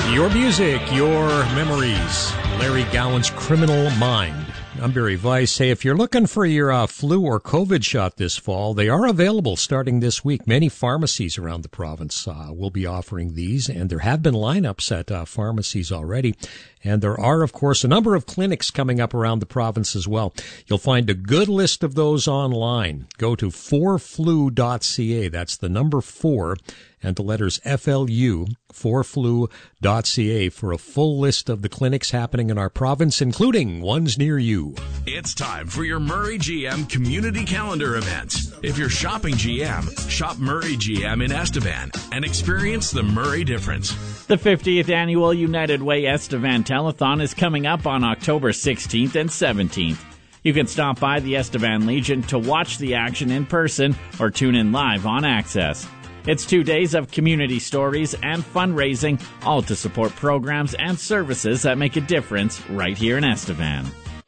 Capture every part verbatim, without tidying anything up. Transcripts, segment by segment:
Your music, your memories. Larry Gowan's Criminal Mind. I'm Barry Weiss. Hey, if you're looking for your uh, flu or COVID shot this fall, they are available starting this week. Many pharmacies around the province uh, will be offering these, and there have been lineups at uh, pharmacies already. And there are, of course, a number of clinics coming up around the province as well. You'll find a good list of those online. Go to four flu dot c a. That's the number four and the letters F L U, four flu dot c a, for a full list of the clinics happening in our province, including ones near you. It's time for your Murray G M Community Calendar events. If you're shopping G M, shop Murray G M in Estevan and experience the Murray difference. The fiftieth Annual United Way Estevan Telethon is coming up on October sixteenth and seventeenth. You can stop by the Estevan Legion to watch the action in person or tune in live on Access. It's two days of community stories and fundraising, all to support programs and services that make a difference right here in Estevan.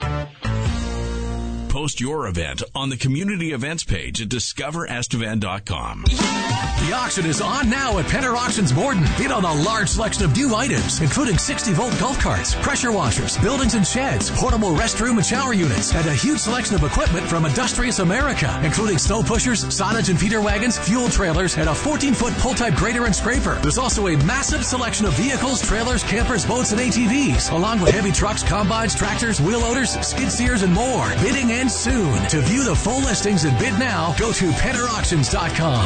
Post your event on the community events page at discover estevan dot com. The auction is on now at Penner Auctions Borden. Bid on a large selection of new items, including sixty volt golf carts, pressure washers, buildings and sheds, portable restroom and shower units, and a huge selection of equipment from Industrious America, including snow pushers, silage and feeder wagons, fuel trailers, and a fourteen foot pull-type grader and scraper. There's also a massive selection of vehicles, trailers, campers, boats, and A T Vs, along with heavy trucks, combines, tractors, wheel loaders, skid steers, and more. Bidding ends soon. To view the full listings and bid now, go to penner auctions dot com.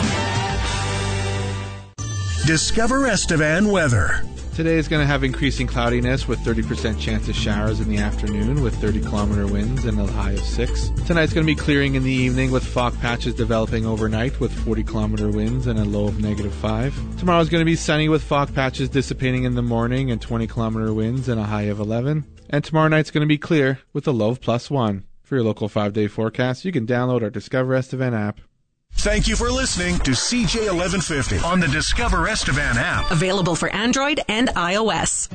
Discover Estevan weather. Today is going to have increasing cloudiness with thirty percent chance of showers in the afternoon with thirty kilometer winds and a high of six. Tonight's going to be clearing in the evening with fog patches developing overnight with forty kilometer winds and a low of negative five. Tomorrow's going to be sunny with fog patches dissipating in the morning and twenty kilometer winds and a high of eleven. And tomorrow night's going to be clear with a low of plus one. For your local five-day forecast, you can download our Discover Estevan app. Thank you for listening to C J eleven fifty on the Discover Estevan app. Available for Android and iOS.